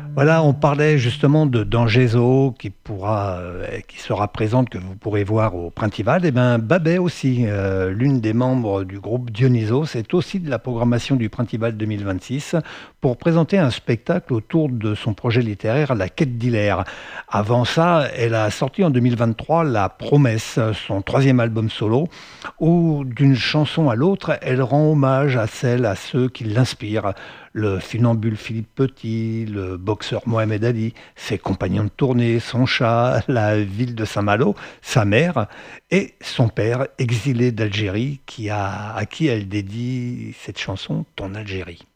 Voilà, on parlait justement de D'Angézo qui sera présente, que vous pourrez voir au Printival. Et ben, Babet aussi, l'une des membres du groupe Dionysos, c'est aussi de la programmation du Printival 2026 pour présenter un spectacle autour de son projet littéraire La Quête d'Hilaire. Avant ça, elle a sorti en 2023 La Promesse, son troisième album solo, où d'une chanson à l'autre, elle rend hommage à ceux qui l'inspirent. Le funambule Philippe Petit, le boxeur Mohamed Ali, ses compagnons de tournée, son chat, la ville de Saint-Malo, sa mère et son père exilé d'Algérie à qui elle dédie cette chanson Ton Algérie.